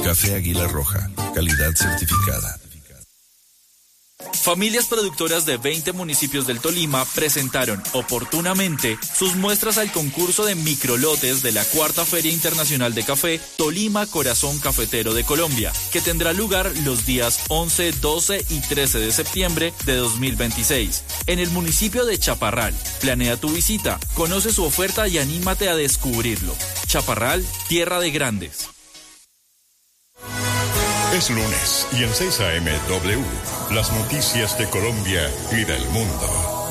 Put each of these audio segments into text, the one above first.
Café Águila Roja, calidad certificada. Familias productoras de 20 municipios del Tolima presentaron oportunamente sus muestras al concurso de microlotes de la Cuarta Feria Internacional de Café Tolima Corazón Cafetero de Colombia, que tendrá lugar los días 11, 12 y 13 de septiembre de 2026 en el municipio de Chaparral. Planea tu visita, conoce su oferta y anímate a descubrirlo. Chaparral, tierra de grandes. Es lunes y en 6 AM W, las noticias de Colombia y del mundo.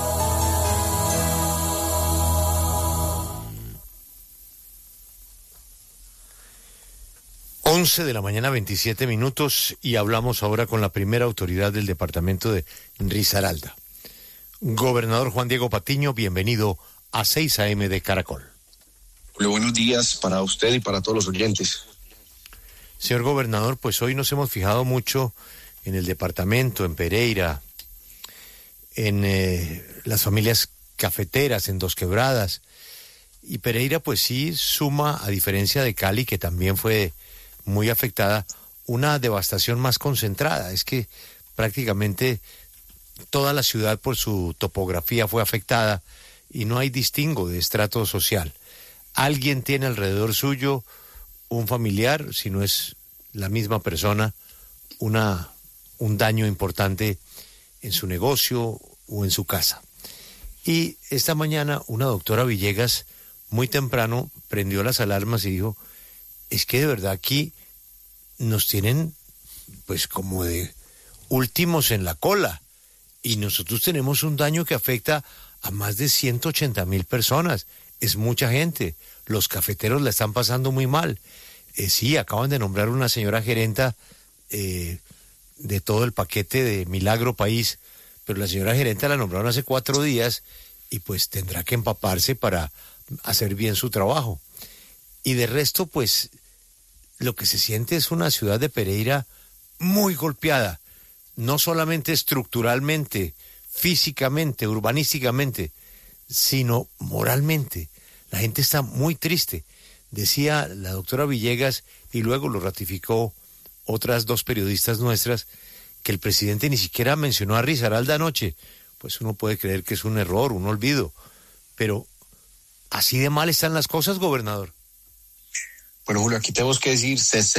Once de la mañana, 27 minutos, y hablamos ahora con la primera autoridad del departamento de Risaralda. Gobernador Juan Diego Patiño, bienvenido a 6 AM de Caracol. Hola, buenos días para usted y para todos los oyentes. Señor gobernador, pues hoy nos hemos fijado mucho en el departamento, en Pereira, en las familias cafeteras, en Dos Quebradas. Y Pereira pues sí suma, a diferencia de Cali, que también fue muy afectada, una devastación más concentrada. Es que prácticamente toda la ciudad por su topografía fue afectada y no hay distingo de estrato social. Alguien tiene alrededor suyo un familiar, si no es la misma persona, un daño importante en su negocio o en su casa. Y esta mañana una doctora Villegas muy temprano prendió las alarmas y dijo, es que de verdad aquí nos tienen pues como de últimos en la cola y nosotros tenemos un daño que afecta a más de 180,000 personas. Es mucha gente, los cafeteros la están pasando muy mal. Sí, acaban de nombrar una señora gerenta de todo el paquete de Milagro País, pero la señora gerenta la nombraron hace 4 días y pues tendrá que empaparse para hacer bien su trabajo. Y de resto, pues, lo que se siente es una ciudad de Pereira muy golpeada, no solamente estructuralmente, físicamente, urbanísticamente, sino moralmente. La gente está muy triste. Decía la doctora Villegas, y luego lo ratificó otras 2 periodistas nuestras, que el presidente ni siquiera mencionó a Risaralda anoche. Pues uno puede creer que es un error, un olvido. Pero así de mal están las cosas, gobernador. Bueno, Julio, aquí tenemos que decir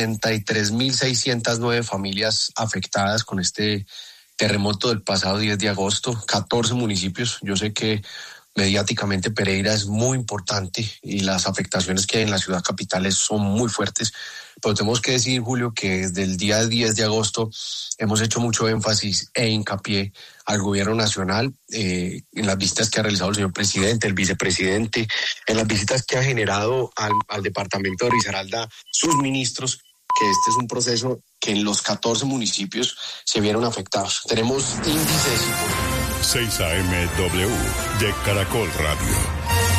63.609 familias afectadas con este terremoto del pasado 10 de agosto, 14 municipios. Yo sé que mediáticamente Pereira es muy importante y las afectaciones que hay en la ciudad capital son muy fuertes, pero tenemos que decir, Julio, que desde el día 10 de agosto hemos hecho mucho énfasis e hincapié al gobierno nacional en las visitas que ha realizado el señor presidente, el vicepresidente, en las visitas que ha generado al departamento de Risaralda sus ministros, que este es un proceso que en los 14 municipios se vieron afectados. Tenemos índices 6 AM W de Caracol Radio.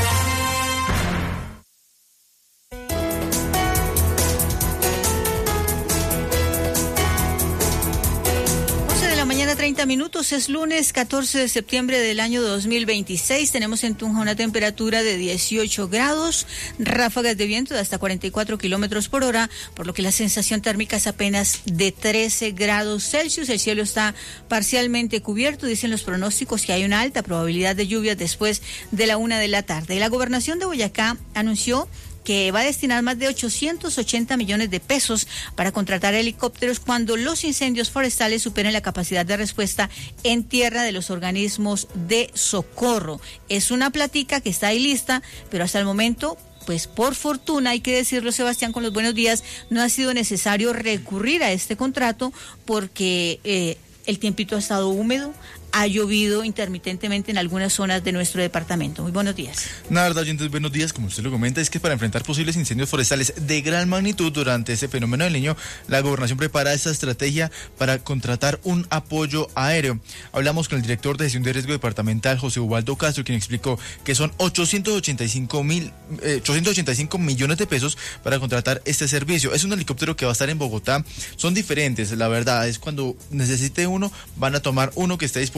Mañana 30 minutos, es lunes 14 de septiembre del año 2026. Tenemos en Tunja una temperatura de 18 grados, ráfagas de viento de hasta 44 kilómetros por hora, por lo que la sensación térmica es apenas de 13 grados Celsius. El cielo está parcialmente cubierto. Dicen los pronósticos que hay una alta probabilidad de lluvias después de la 1 de la tarde. La gobernación de Boyacá anunció que va a destinar más de 880 millones de pesos para contratar helicópteros cuando los incendios forestales superen la capacidad de respuesta en tierra de los organismos de socorro. Es una platica que está ahí lista, pero hasta el momento, pues por fortuna, hay que decirlo, Sebastián, con los buenos días, no ha sido necesario recurrir a este contrato porque el tiempito ha estado húmedo, ha llovido intermitentemente en algunas zonas de nuestro departamento. Muy buenos días. La verdad, oyentes, buenos días. Como usted lo comenta, es que para enfrentar posibles incendios forestales de gran magnitud durante este fenómeno del Niño, la gobernación prepara esta estrategia para contratar un apoyo aéreo. Hablamos con el director de gestión de riesgo departamental, José Ubaldo Castro, quien explicó que son 885 millones de pesos para contratar este servicio. Es un helicóptero que va a estar en Bogotá. Son diferentes, la verdad, es cuando necesite uno, van a tomar uno que esté disponible.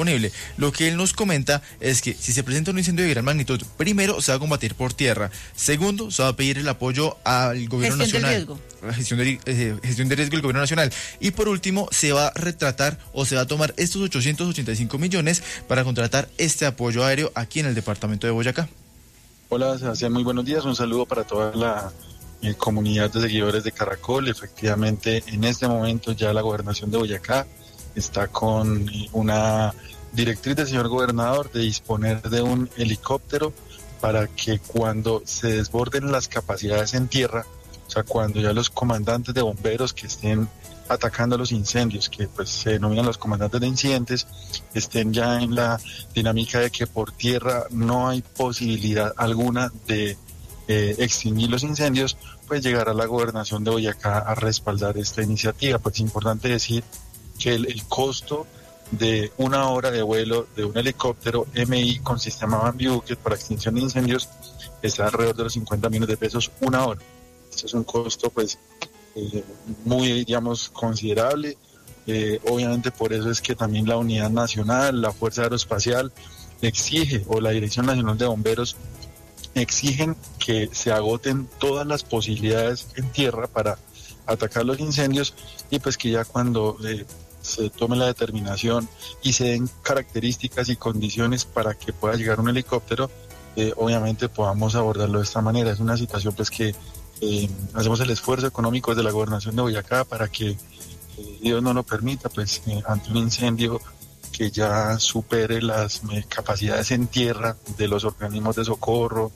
disponible. Lo que él nos comenta es que si se presenta un incendio de gran magnitud, primero se va a combatir por tierra, segundo se va a pedir el apoyo al gobierno nacional. Gestión de riesgo del gobierno nacional. Y por último, se va a retratar o se va a tomar estos 885 millones para contratar este apoyo aéreo aquí en el departamento de Boyacá. Hola, Sebastián, muy buenos días. Un saludo para toda la comunidad de seguidores de Caracol. Efectivamente, en este momento ya la gobernación de Boyacá está con una directriz del señor gobernador de disponer de un helicóptero para que cuando se desborden las capacidades en tierra, o sea, cuando ya los comandantes de bomberos que estén atacando los incendios, que pues se denominan los comandantes de incidentes, estén ya en la dinámica de que por tierra no hay posibilidad alguna de extinguir los incendios, pues llegará la gobernación de Boyacá a respaldar esta iniciativa. Pues es importante decir que el costo de una hora de vuelo de un helicóptero MI con sistema Bambi Bucket para extinción de incendios está alrededor de los 50 millones de pesos una hora. Esto es un costo pues muy, digamos, considerable. Obviamente por eso es que también la Unidad Nacional, la Fuerza Aeroespacial exige, o la Dirección Nacional de Bomberos exigen que se agoten todas las posibilidades en tierra para atacar los incendios, y pues que ya cuando se tome la determinación y se den características y condiciones para que pueda llegar un helicóptero, obviamente podamos abordarlo de esta manera. Es una situación pues que hacemos el esfuerzo económico desde la gobernación de Boyacá para que Dios no lo permita, pues ante un incendio que ya supere las capacidades en tierra de los organismos de socorro,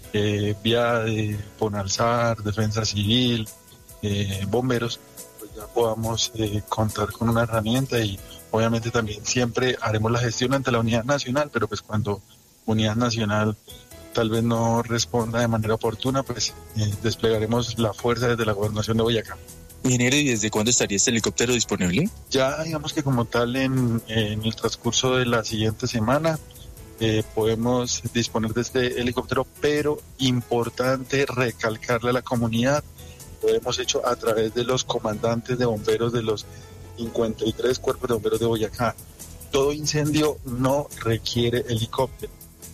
VIADE, Ponalsar, Defensa Civil, bomberos, pues ya podamos contar con una herramienta. Y obviamente también siempre haremos la gestión ante la Unidad Nacional, pero pues cuando Unidad Nacional tal vez no responda de manera oportuna, pues desplegaremos la fuerza desde la gobernación de Boyacá. Ingeniero, ¿y desde cuándo estaría este helicóptero disponible? Ya digamos que como tal en el transcurso de la siguiente semana podemos disponer de este helicóptero, pero importante recalcarle a la comunidad, lo hemos hecho a través de los comandantes de bomberos de los 53 cuerpos de bomberos de Boyacá. Todo incendio no requiere helicóptero.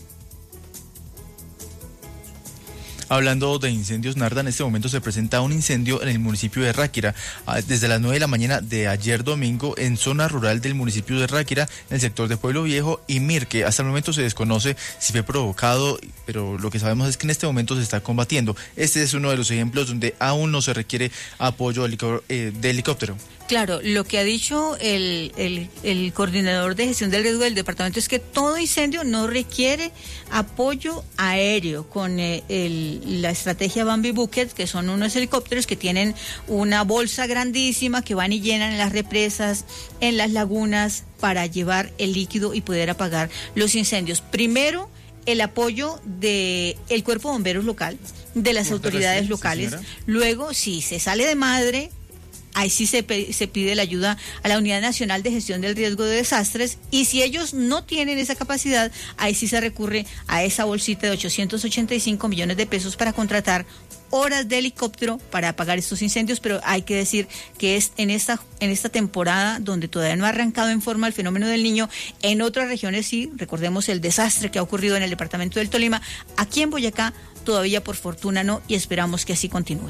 Hablando de incendios, Narda, en este momento se presenta un incendio en el municipio de Ráquira, desde las 9 de la mañana de ayer domingo, en zona rural del municipio de Ráquira, en el sector de Pueblo Viejo y Mirque. Hasta el momento se desconoce si fue provocado, pero lo que sabemos es que en este momento se está combatiendo. Este es uno de los ejemplos donde aún no se requiere apoyo de helicóptero. Claro, lo que ha dicho el coordinador de gestión del riesgo del departamento es que todo incendio no requiere apoyo aéreo con la estrategia Bambi Bucket, que son unos helicópteros que tienen una bolsa grandísima que van y llenan en las represas, en las lagunas, para llevar el líquido y poder apagar los incendios. Primero, el apoyo del cuerpo de bomberos local, de las autoridades locales. Sí, luego, si se sale de madre, ahí sí se pide la ayuda a la Unidad Nacional de Gestión del Riesgo de Desastres, y si ellos no tienen esa capacidad, ahí sí se recurre a esa bolsita de 885 millones de pesos para contratar horas de helicóptero para apagar estos incendios. Pero hay que decir que es en esta temporada donde todavía no ha arrancado en forma el fenómeno del Niño. En otras regiones sí, recordemos el desastre que ha ocurrido en el departamento del Tolima. Aquí en Boyacá todavía por fortuna no, y esperamos que así continúe.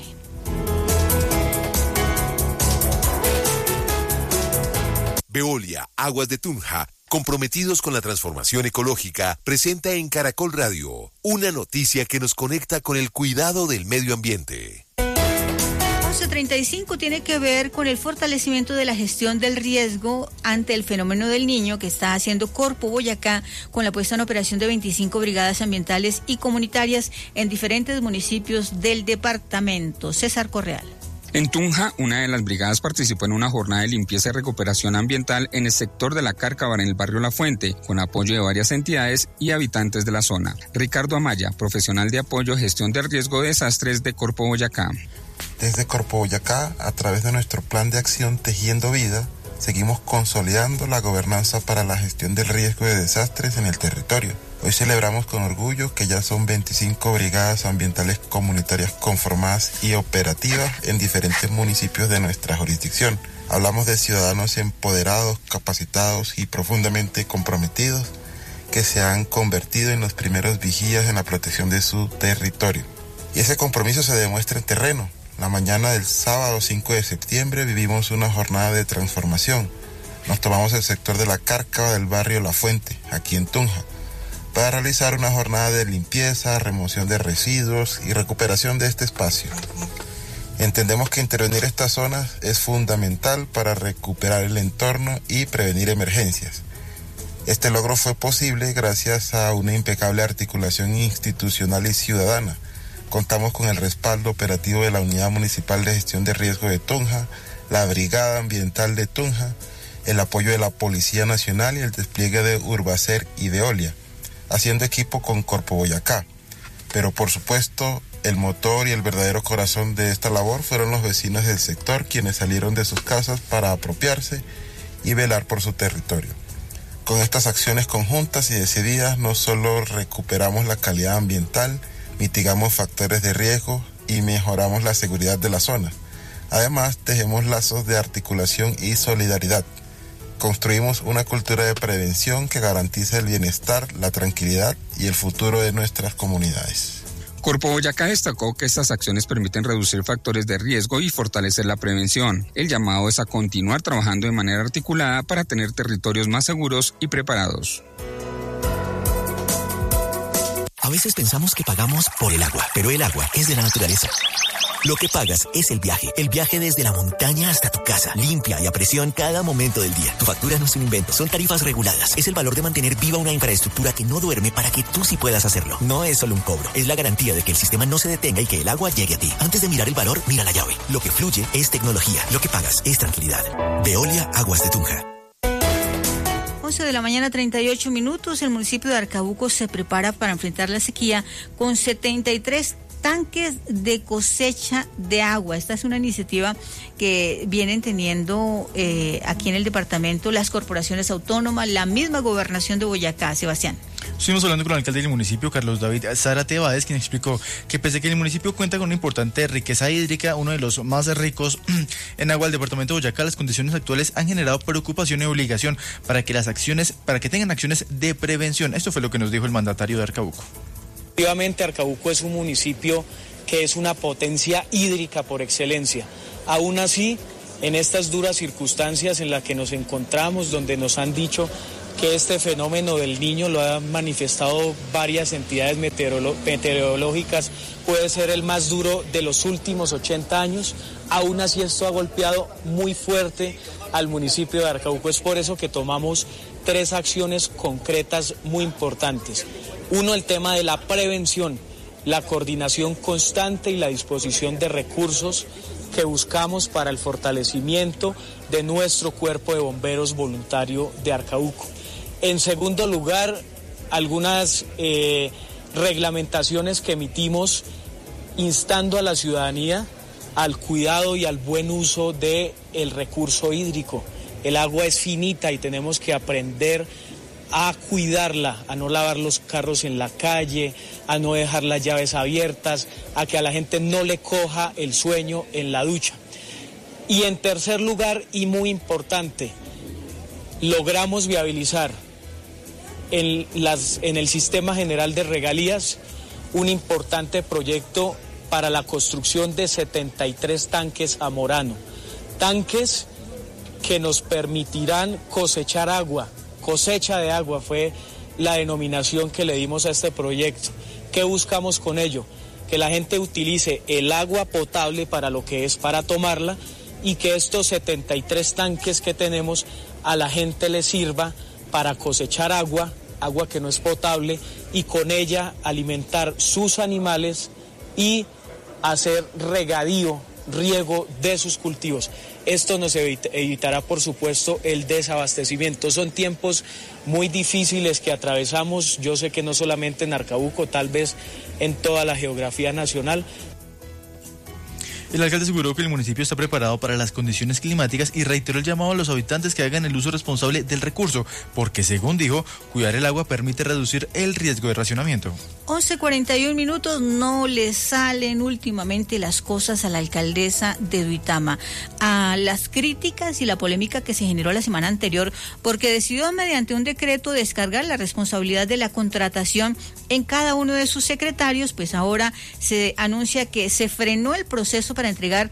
Veolia, Aguas de Tunja, comprometidos con la transformación ecológica, presenta en Caracol Radio una noticia que nos conecta con el cuidado del medio ambiente. 11:35 tiene que ver con el fortalecimiento de la gestión del riesgo ante el fenómeno del Niño que está haciendo Corpo Boyacá, con la puesta en operación de 25 brigadas ambientales y comunitarias en diferentes municipios del departamento. César Correal. En Tunja, una de las brigadas participó en una jornada de limpieza y recuperación ambiental en el sector de la Cárcava, en el barrio La Fuente, con apoyo de varias entidades y habitantes de la zona. Ricardo Amaya, profesional de apoyo gestión del riesgo de desastres de Corpo Boyacá. Desde Corpo Boyacá, a través de nuestro plan de acción Tejiendo Vida, seguimos consolidando la gobernanza para la gestión del riesgo de desastres en el territorio. Hoy celebramos con orgullo que ya son 25 brigadas ambientales comunitarias conformadas y operativas en diferentes municipios de nuestra jurisdicción. Hablamos de ciudadanos empoderados, capacitados y profundamente comprometidos que se han convertido en los primeros vigías en la protección de su territorio. Y ese compromiso se demuestra en terreno. La mañana del sábado 5 de septiembre vivimos una jornada de transformación. Nos tomamos el sector de la Cárcava del barrio La Fuente, aquí en Tunja, para realizar una jornada de limpieza, remoción de residuos y recuperación de este espacio. Entendemos que intervenir estas zonas es fundamental para recuperar el entorno y prevenir emergencias. Este logro fue posible gracias a una impecable articulación institucional y ciudadana. Contamos con el respaldo operativo de la Unidad Municipal de Gestión de Riesgo de Tunja, la Brigada Ambiental de Tunja, el apoyo de la Policía Nacional y el despliegue de Urbacer y Veolia, haciendo equipo con Corpo Boyacá. Pero por supuesto, el motor y el verdadero corazón de esta labor fueron los vecinos del sector, quienes salieron de sus casas para apropiarse y velar por su territorio. Con estas acciones conjuntas y decididas, no solo recuperamos la calidad ambiental, mitigamos factores de riesgo y mejoramos la seguridad de la zona. Además, tejemos lazos de articulación y solidaridad. Construimos una cultura de prevención que garantiza el bienestar, la tranquilidad y el futuro de nuestras comunidades. Corpo Boyacá destacó que estas acciones permiten reducir factores de riesgo y fortalecer la prevención. El llamado es a continuar trabajando de manera articulada para tener territorios más seguros y preparados. A veces pensamos que pagamos por el agua, pero el agua es de la naturaleza. Lo que pagas es el viaje desde la montaña hasta tu casa, limpia y a presión cada momento del día. Tu factura no es un invento, son tarifas reguladas. Es el valor de mantener viva una infraestructura que no duerme para que tú sí puedas hacerlo. No es solo un cobro, es la garantía de que el sistema no se detenga y que el agua llegue a ti. Antes de mirar el valor, mira la llave. Lo que fluye es tecnología, lo que pagas es tranquilidad. Veolia Aguas de Tunja. 11 de la mañana, 38 minutos. El municipio de Arcabuco se prepara para enfrentar la sequía con 73 tanques de cosecha de agua. Esta es una iniciativa que vienen teniendo aquí en el departamento las corporaciones autónomas, la misma gobernación de Boyacá. Sebastián. Estuvimos hablando con el alcalde del municipio, Carlos David Zárate Báez, quien explicó que pese a que el municipio cuenta con una importante riqueza hídrica, uno de los más ricos en agua del departamento de Boyacá, las condiciones actuales han generado preocupación y obligación para que tengan acciones de prevención. Esto fue lo que nos dijo el mandatario de Arcabuco. Efectivamente, Arcabuco es un municipio que es una potencia hídrica por excelencia. Aún así, en estas duras circunstancias en las que nos encontramos, donde nos han dicho que este fenómeno del Niño lo han manifestado varias entidades meteorológicas, puede ser el más duro de los últimos 80 años, aún así esto ha golpeado muy fuerte al municipio de Arcabuco. Es por eso que tomamos 3 acciones concretas muy importantes. Uno, el tema de la prevención, la coordinación constante y la disposición de recursos que buscamos para el fortalecimiento de nuestro cuerpo de bomberos voluntario de Arcabuco. En segundo lugar, algunas reglamentaciones que emitimos instando a la ciudadanía al cuidado y al buen uso del recurso hídrico. El agua es finita y tenemos que aprender a cuidarla, a no lavar los carros en la calle, a no dejar las llaves abiertas, a que a la gente no le coja el sueño en la ducha. Y en tercer lugar, y muy importante, logramos viabilizar en el Sistema General de Regalías un importante proyecto para la construcción de 73 tanques a Morano. Tanques que nos permitirán cosechar agua. Cosecha de agua fue la denominación que le dimos a este proyecto. ¿Qué buscamos con ello? Que la gente utilice el agua potable para lo que es, para tomarla, y que estos 73 tanques que tenemos a la gente le sirva para cosechar agua que no es potable, y con ella alimentar sus animales y hacer riego de sus cultivos. Esto nos evitará, por supuesto, el desabastecimiento. Son tiempos muy difíciles que atravesamos, yo sé que no solamente en Arcabuco, tal vez en toda la geografía nacional. El alcalde aseguró que el municipio está preparado para las condiciones climáticas y reiteró el llamado a los habitantes que hagan el uso responsable del recurso, porque según dijo, cuidar el agua permite reducir el riesgo de racionamiento. 11:41 minutos, no le salen últimamente las cosas a la alcaldesa de Duitama. A las críticas y la polémica que se generó la semana anterior, porque decidió mediante un decreto descargar la responsabilidad de la contratación en cada uno de sus secretarios, pues ahora se anuncia que se frenó el proceso para entregar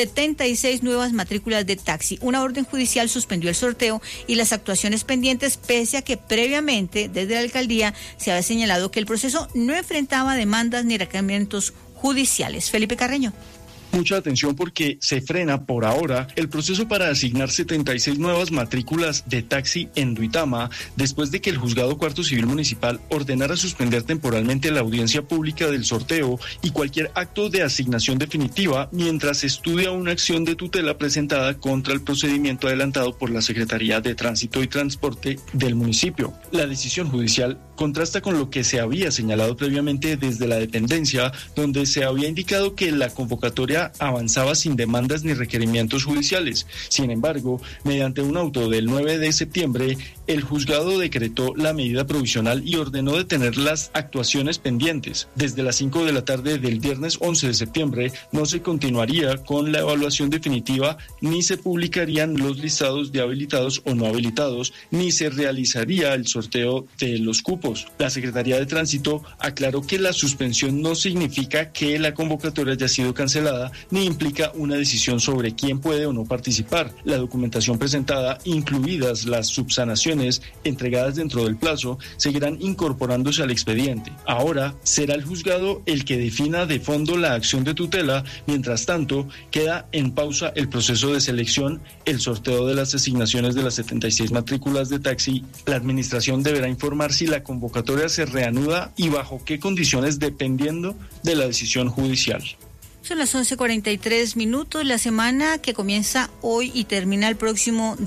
76 nuevas matrículas de taxi. Una orden judicial suspendió el sorteo y las actuaciones pendientes, pese a que previamente desde la alcaldía se había señalado que el proceso no enfrentaba demandas ni requerimientos judiciales. Felipe Carreño. Mucha atención porque se frena por ahora el proceso para asignar 76 nuevas matrículas de taxi en Duitama, después de que el Juzgado Cuarto Civil Municipal ordenara suspender temporalmente la audiencia pública del sorteo y cualquier acto de asignación definitiva mientras se estudia una acción de tutela presentada contra el procedimiento adelantado por la Secretaría de Tránsito y Transporte del municipio. La decisión judicial contrasta con lo que se había señalado previamente desde la dependencia, donde se había indicado que la convocatoria avanzaba sin demandas ni requerimientos judiciales. Sin embargo, mediante un auto del 9 de septiembre, el juzgado decretó la medida provisional y ordenó detener las actuaciones pendientes. Desde las 5 de la tarde del viernes 11 de septiembre no se continuaría con la evaluación definitiva, ni se publicarían los listados de habilitados o no habilitados, ni se realizaría el sorteo de los cupos. La Secretaría de Tránsito aclaró que la suspensión no significa que la convocatoria haya sido cancelada, ni implica una decisión sobre quién puede o no participar. La documentación presentada, incluidas las subsanaciones entregadas dentro del plazo, seguirán incorporándose al expediente. Ahora será el juzgado el que defina de fondo la acción de tutela. Mientras tanto, queda en pausa el proceso de selección, el sorteo de las asignaciones de las 76 matrículas de taxi. La administración deberá informar si la convocatoria se reanuda y bajo qué condiciones, dependiendo de la decisión judicial. Son las 11:43 minutos. La semana que comienza hoy y termina el próximo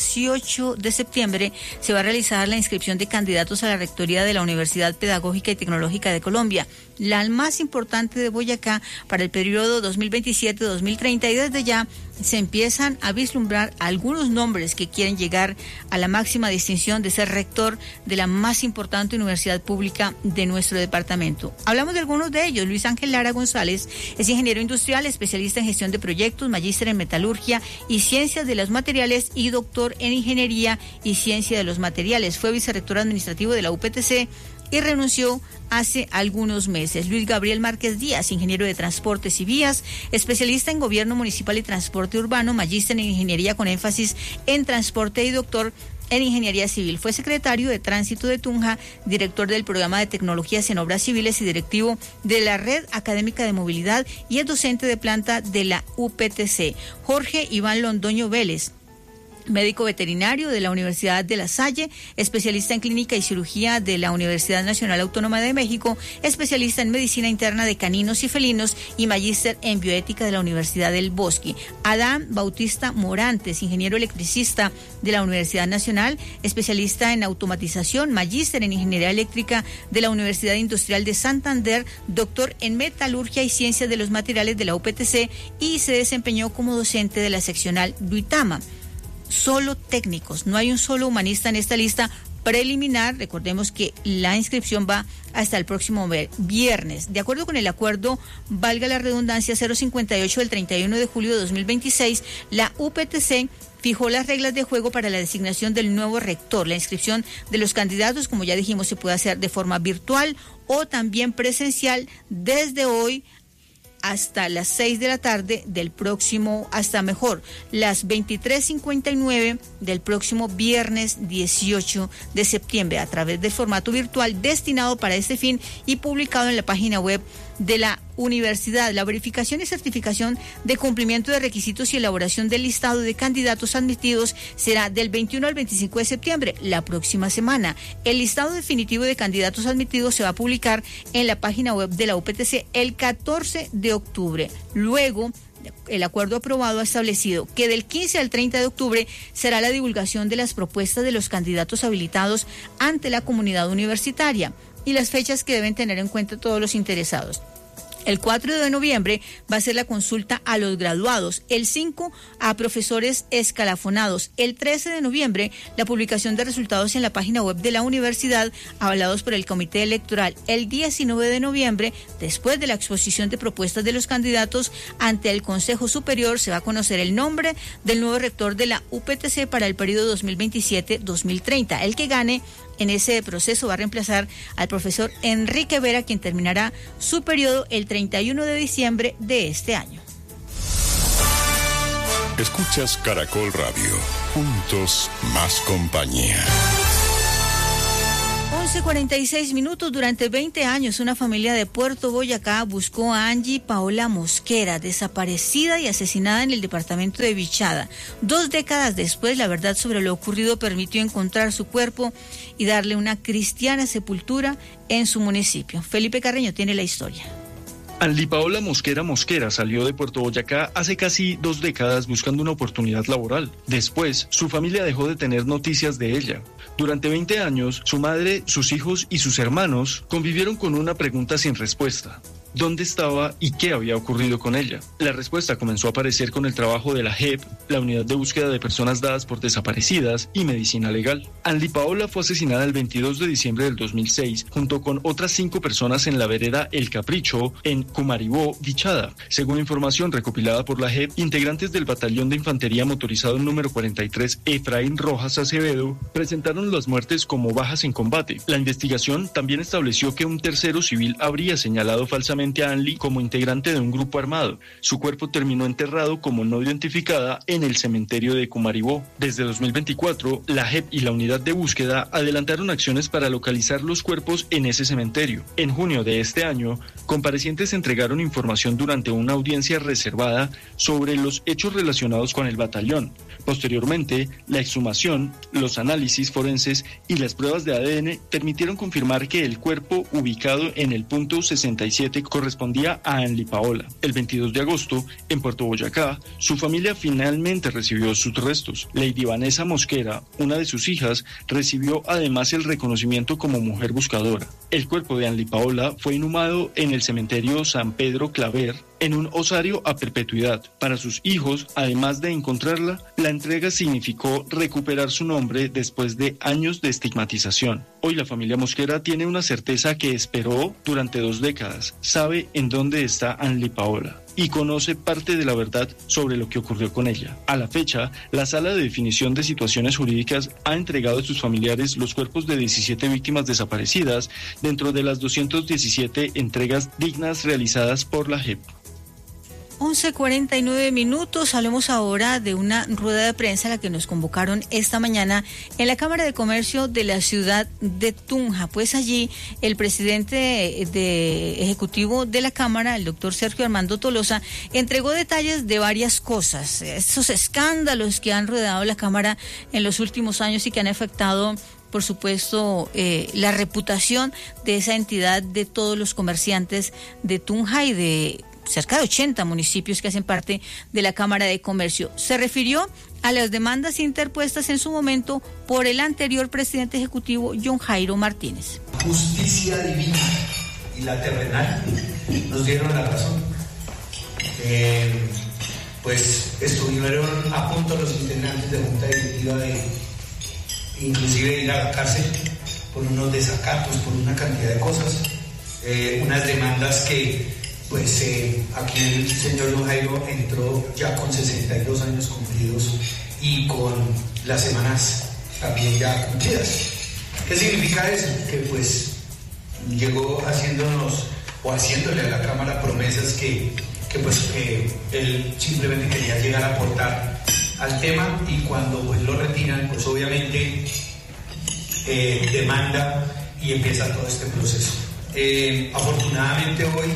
18 de septiembre se va a realizar la inscripción de candidatos a la rectoría de la Universidad Pedagógica y Tecnológica de Colombia, la más importante de Boyacá para el periodo 2027-2030, y desde ya se empiezan a vislumbrar algunos nombres que quieren llegar a la máxima distinción de ser rector de la más importante universidad pública de nuestro departamento. Hablamos de algunos de ellos. Luis Ángel Lara González es ingeniero industrial, especialista en gestión de proyectos, magíster en metalurgia y ciencias de los materiales y doctor en ingeniería y ciencia de los materiales. Fue vicerrector administrativo de la UPTC y renunció hace algunos meses. Luis Gabriel Márquez Díaz, ingeniero de transportes y vías, especialista en gobierno municipal y transporte urbano, magíster en ingeniería con énfasis en transporte y doctor en ingeniería civil. Fue secretario de Tránsito de Tunja, director del programa de tecnologías en obras civiles y directivo de la Red Académica de Movilidad, y es docente de planta de la UPTC. Jorge Iván Londoño Vélez, médico veterinario de la Universidad de La Salle, especialista en clínica y cirugía de la Universidad Nacional Autónoma de México, especialista en medicina interna de caninos y felinos y magíster en bioética de la Universidad del Bosque. Adán Bautista Morantes, ingeniero electricista de la Universidad Nacional, especialista en automatización, magíster en ingeniería eléctrica de la Universidad Industrial de Santander, doctor en metalurgia y ciencias de los materiales de la UPTC, y se desempeñó como docente de la seccional Duitama. Solo técnicos, no hay un solo humanista en esta lista preliminar. Recordemos que la inscripción va hasta el próximo viernes. De acuerdo con el acuerdo, valga la redundancia, 058 del 31 de julio de 2026, la UPTC fijó las reglas de juego para la designación del nuevo rector. La inscripción de los candidatos, como ya dijimos, se puede hacer de forma virtual o también presencial desde hoy hasta las 6 de la tarde del próximo, las 23:59 del próximo viernes 18 de septiembre, a través del formato virtual destinado para este fin y publicado en la página web de la universidad. La verificación y certificación de cumplimiento de requisitos y elaboración del listado de candidatos admitidos será del 21 al 25 de septiembre, la próxima semana. El listado definitivo de candidatos admitidos se va a publicar en la página web de la UPTC el 14 de octubre. Luego, el acuerdo aprobado ha establecido que del 15 al 30 de octubre será la divulgación de las propuestas de los candidatos habilitados ante la comunidad universitaria y las fechas que deben tener en cuenta todos los interesados. El 4 de noviembre va a ser la consulta a los graduados, el 5 a profesores escalafonados, el 13 de noviembre la publicación de resultados en la página web de la universidad avalados por el comité electoral, el 19 de noviembre, después de la exposición de propuestas de los candidatos ante el Consejo Superior, se va a conocer el nombre del nuevo rector de la UPTC para el periodo 2027-2030. El que gane en ese proceso va a reemplazar al profesor Enrique Vera, quien terminará su periodo el 31 de diciembre de este año. Escuchas Caracol Radio. Juntos, más compañía. 11:46. Durante 20 años, una familia de Puerto Boyacá buscó a Angie Paola Mosquera, desaparecida y asesinada en el departamento de Vichada. 2 décadas después, la verdad sobre lo ocurrido permitió encontrar su cuerpo y darle una cristiana sepultura en su municipio. Felipe Carreño tiene la historia. Angie Paola Mosquera salió de Puerto Boyacá hace casi 2 décadas buscando una oportunidad laboral. Después, su familia dejó de tener noticias de ella. Durante 20 años, su madre, sus hijos y sus hermanos convivieron con una pregunta sin respuesta. ¿Dónde estaba y qué había ocurrido con ella? La respuesta comenzó a aparecer con el trabajo de la JEP, la Unidad de Búsqueda de Personas Dadas por Desaparecidas, y Medicina Legal. Angie Paola fue asesinada el 22 de diciembre del 2006, junto con otras 5 personas en la vereda El Capricho, en Cumaribó, Vichada. Según información recopilada por la JEP, integrantes del Batallón de Infantería Motorizado número 43, Efraín Rojas Acevedo, presentaron las muertes como bajas en combate. La investigación también estableció que un tercero civil habría señalado falsamente a Angie como integrante de un grupo armado. Su cuerpo terminó enterrado como no identificada en el cementerio de Cumaribó. Desde 2024, la JEP y la unidad de búsqueda adelantaron acciones para localizar los cuerpos en ese cementerio. En junio de este año, comparecientes entregaron información durante una audiencia reservada sobre los hechos relacionados con el batallón. Posteriormente, la exhumación, los análisis forenses y las pruebas de ADN permitieron confirmar que el cuerpo ubicado en el punto 67 correspondía a Angie Paola. El 22 de agosto, en Puerto Boyacá, su familia finalmente recibió sus restos. Lady Vanessa Mosquera, una de sus hijas, recibió además el reconocimiento como mujer buscadora. El cuerpo de Angie Paola fue inhumado en el cementerio San Pedro Claver, en un osario a perpetuidad. Para sus hijos, además de encontrarla, la entrega significó recuperar su nombre después de años de estigmatización. Hoy la familia Mosquera tiene una certeza que esperó durante 2 décadas. Sabe en dónde está Angie Paola y conoce parte de la verdad sobre lo que ocurrió con ella. A la fecha, la Sala de Definición de Situaciones Jurídicas ha entregado a sus familiares los cuerpos de 17 víctimas desaparecidas dentro de las 217 entregas dignas realizadas por la JEP. 11:49. Hablemos ahora de una rueda de prensa a la que nos convocaron esta mañana en la Cámara de Comercio de la ciudad de Tunja. Pues allí el presidente ejecutivo de la Cámara, el doctor Sergio Armando Tolosa, entregó detalles de varias cosas, esos escándalos que han rodeado la Cámara en los últimos años y que han afectado, por supuesto, la reputación de esa entidad, de todos los comerciantes de Tunja y de cerca de 80 municipios que hacen parte de la Cámara de Comercio. Se refirió a las demandas interpuestas en su momento por el anterior presidente ejecutivo, John Jairo Martínez. Justicia divina y la terrenal nos dieron la razón. Pues estuvieron a punto los integrantes de Junta Directiva de inclusive ir a la cárcel por unos desacatos, por una cantidad de cosas, unas demandas que pues aquí el señor John Jairo entró ya con 62 años cumplidos y con las semanas también ya cumplidas. ¿Qué significa eso? Que pues llegó haciéndonos o haciéndole a la Cámara promesas que él simplemente quería llegar a aportar al tema, y cuando pues lo retiran, pues obviamente demanda y empieza todo este proceso. Afortunadamente hoy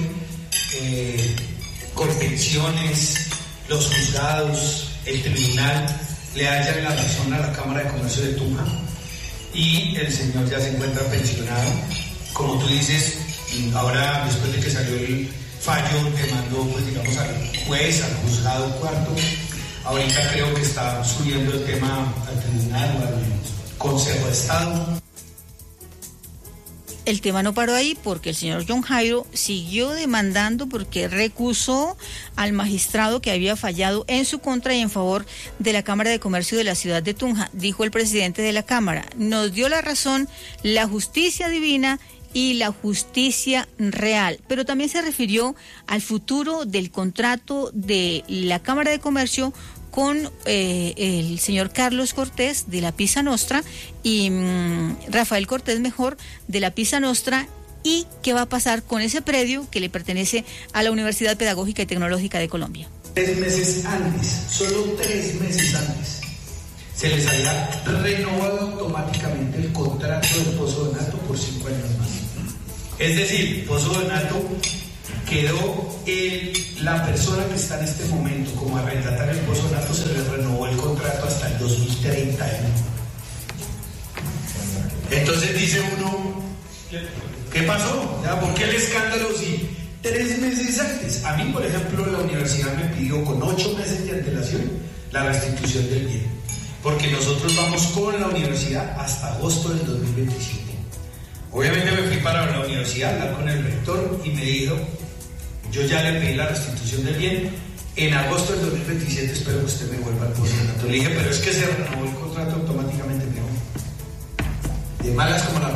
convenciones, los juzgados, el tribunal le hallan la razón a la Cámara de Comercio de Tunja y el señor ya se encuentra pensionado. Como tú dices, ahora después de que salió el fallo demandó pues digamos al juez, al juzgado cuarto. Ahorita creo que está subiendo el tema al tribunal o al Consejo de Estado. el tema no paró ahí porque el señor John Jairo siguió demandando porque recusó al magistrado que había fallado en su contra y en favor de la Cámara de Comercio de la ciudad de Tunja. Dijo el presidente de la Cámara: nos dio la razón la justicia divina y la justicia real. Pero también se refirió al futuro del contrato de la Cámara de Comercio con el señor Carlos Cortés de la Pisa Nostra y Rafael Cortés mejor de la Pisa Nostra, y qué va a pasar con ese predio que le pertenece a la Universidad Pedagógica y Tecnológica de Colombia. 3 meses antes, solo 3 meses antes, se les había renovado automáticamente el contrato del Pozo Donato por 5 años más. Es decir, Pozo Donato quedó la persona que está en este momento como arrendatario del Pozo Donato, se le renovó el contrato hasta el 2031. Entonces dice uno, ¿qué pasó? ¿Por qué el escándalo si 3 meses antes? A mí, por ejemplo, la universidad me pidió con 8 meses de antelación la restitución del bien, porque nosotros vamos con la universidad hasta agosto del 2027. Obviamente me fui para la universidad a hablar con el rector y me dijo: yo ya le pedí la restitución del bien, en agosto del 2027 espero que usted me vuelva al Pozo Donato. Le dije, pero es que se renovó el contrato automáticamente. De malas como la